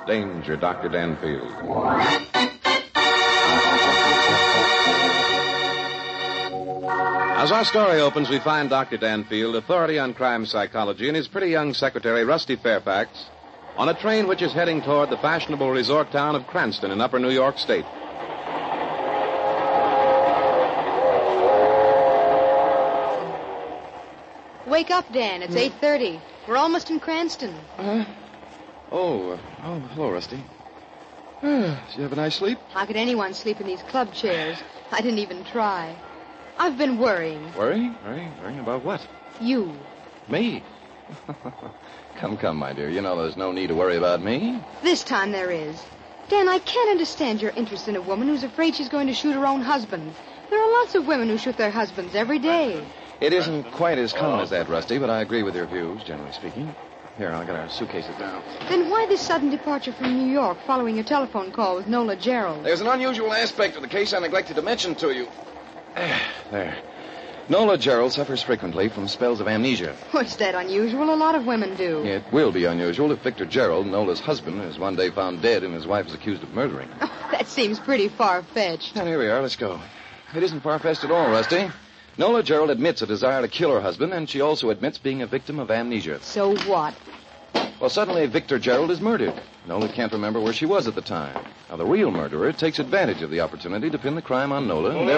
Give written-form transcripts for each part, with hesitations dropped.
Danger, Dr. Danfield. As our story opens, we find Dr. Danfield, authority on crime psychology, and his pretty young secretary, Rusty Fairfax, on a train which is heading toward the fashionable resort town of Cranston in upper New York State. Wake up, Dan. It's 8:30. We're almost in Cranston. Hello, Rusty. Did you have a nice sleep? How could anyone sleep in these club chairs? I didn't even try. I've been worrying. Worrying? Worrying about what? You. Me? Come, my dear. You know there's no need to worry about me. This time there is. Dan, I can't understand your interest in a woman who's afraid she's going to shoot her own husband. There are lots of women who shoot their husbands every day. It isn't quite as common as that, Rusty, but I agree with your views, generally speaking. Here, I'll get our suitcases down. Then why this sudden departure from New York following a telephone call with Nola Gerald? There's an unusual aspect of the case I neglected to mention to you. There. Nola Gerald suffers frequently from spells of amnesia. What's that unusual? A lot of women do. It will be unusual if Victor Gerald, Nola's husband, is one day found dead and his wife is accused of murdering. Oh, that seems pretty far-fetched. Now, here we are. Let's go. It isn't far-fetched at all, Rusty. Nola Gerald admits a desire to kill her husband, and she also admits being a victim of amnesia. So what? Well, suddenly Victor Gerald is murdered. Nola can't remember where she was at the time. Now, the real murderer takes advantage of the opportunity to pin the crime on Nola. And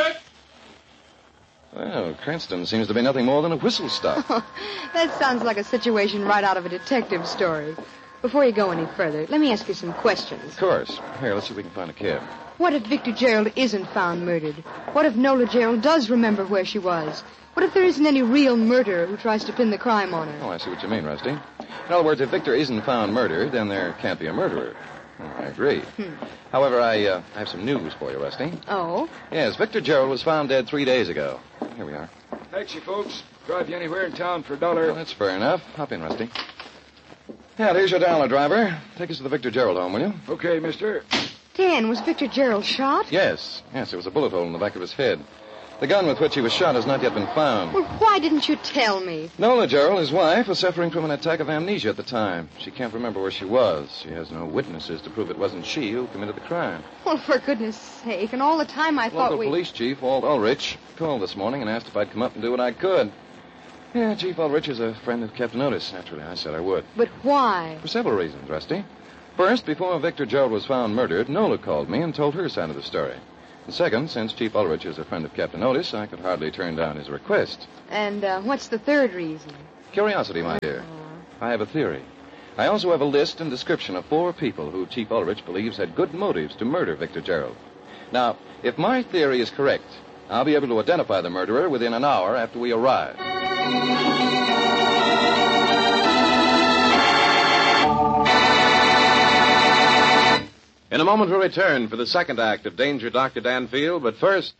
Well, Cranston seems to be nothing more than a whistle stop. That sounds like a situation right out of a detective story. Before you go any further, let me ask you some questions. Of course. Here, let's see if we can find a cab. What if Victor Gerald isn't found murdered? What if Nola Gerald does remember where she was? What if there isn't any real murderer who tries to pin the crime on her? Oh, I see what you mean, Rusty. In other words, if Victor isn't found murdered, then there can't be a murderer. I agree. However, I have some news for you, Rusty. Oh? Yes, Victor Gerald was found dead 3 days ago. Here we are. Taxi, folks. Drive you anywhere in town for $1. Well, that's fair enough. Hop in, Rusty. Yeah, there's your $1, driver. Take us to the Victor Gerald home, will you? Okay, mister. Dan, was Victor Gerald shot? Yes, there was a bullet hole in the back of his head. The gun with which he was shot has not yet been found. Well, why didn't you tell me? Nola Gerald, his wife, was suffering from an attack of amnesia at the time. She can't remember where she was. She has no witnesses to prove it wasn't she who committed the crime. Well, for goodness sake, and all the time I thought Local police chief, Walt Ulrich, called this morning and asked if I'd come up and do what I could. Yeah, Chief Ulrich is a friend of Captain Otis. Naturally, I said I would. But why? For several reasons, Rusty. First, before Victor Gerald was found murdered, Nola called me and told her side of the story. And second, since Chief Ulrich is a friend of Captain Otis, I could hardly turn down his request. And what's the third reason? Curiosity, my dear. I have a theory. I also have a list and description of 4 people who Chief Ulrich believes had good motives to murder Victor Gerald. Now, if my theory is correct, I'll be able to identify the murderer within an hour after we arrive. In a moment, we'll return for the second act of Danger, Dr. Danfield, but first...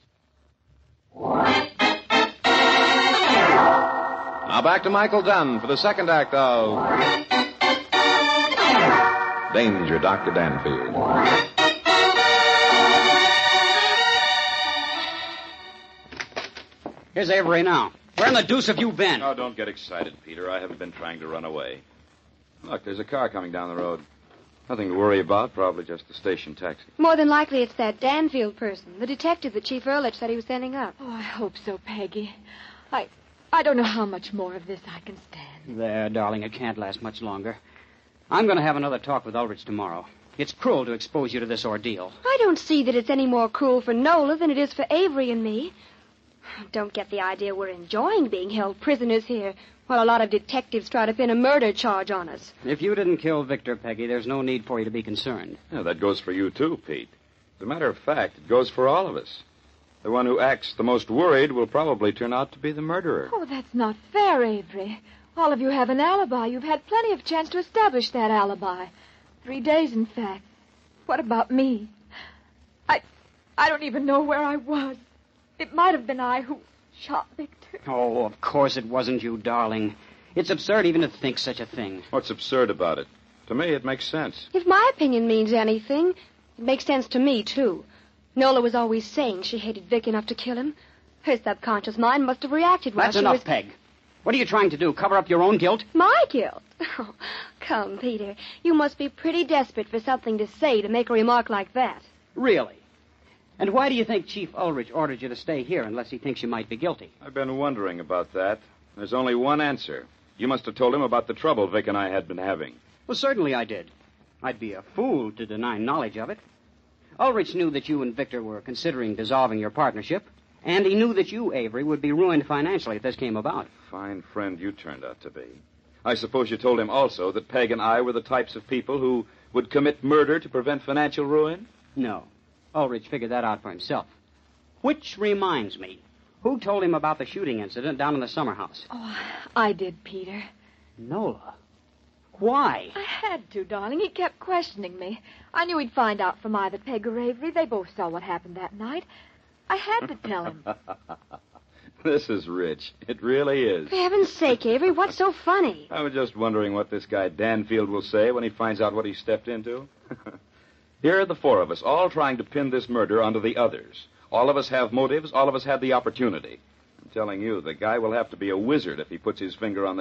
Now back to Michael Dunn for the second act of... Danger, Dr. Danfield. Here's Avery now. Where in the deuce have you been? Oh, don't get excited, Peter. I haven't been trying to run away. Look, there's a car coming down the road. Nothing to worry about, probably just a station taxi. More than likely it's that Danfield person, the detective that Chief Ehrlich said he was sending up. Oh, I hope so, Peggy. I don't know how much more of this I can stand. There, darling, it can't last much longer. I'm going to have another talk with Ulrich tomorrow. It's cruel to expose you to this ordeal. I don't see that it's any more cruel for Nola than it is for Avery and me. Don't get the idea we're enjoying being held prisoners here while a lot of detectives try to pin a murder charge on us. If you didn't kill Victor, Peggy, there's no need for you to be concerned. Yeah, that goes for you, too, Pete. As a matter of fact, it goes for all of us. The one who acts the most worried will probably turn out to be the murderer. Oh, that's not fair, Avery. All of you have an alibi. You've had plenty of chance to establish that alibi. 3 days, in fact. What about me? I don't even know where I was. It might have been I who shot Victor. Oh, of course it wasn't you, darling. It's absurd even to think such a thing. What's absurd about it? To me, it makes sense. If my opinion means anything, it makes sense to me, too. Nola was always saying she hated Vic enough to kill him. Her subconscious mind must have reacted while That's she enough, was... Peg. What are you trying to do, cover up your own guilt? My guilt? Oh, come, Peter. You must be pretty desperate for something to say to make a remark like that. Really? And why do you think Chief Ulrich ordered you to stay here unless he thinks you might be guilty? I've been wondering about that. There's only one answer. You must have told him about the trouble Vic and I had been having. Well, certainly I did. I'd be a fool to deny knowledge of it. Ulrich knew that you and Victor were considering dissolving your partnership, and he knew that you, Avery, would be ruined financially if this came about. Fine friend you turned out to be. I suppose you told him also that Peg and I were the types of people who would commit murder to prevent financial ruin? No. Ulrich figured that out for himself. Which reminds me, who told him about the shooting incident down in the summer house? Oh, I did, Peter. Nola. Why? I had to, darling. He kept questioning me. I knew he'd find out from either Peg or Avery. They both saw what happened that night. I had to tell him. This is rich. It really is. For heaven's sake, Avery, what's so funny? I was just wondering what this guy Danfield will say when he finds out what he stepped into. Here are the four of us, all trying to pin this murder onto the others. All of us have motives. All of us had the opportunity. I'm telling you, the guy will have to be a wizard if he puts his finger on the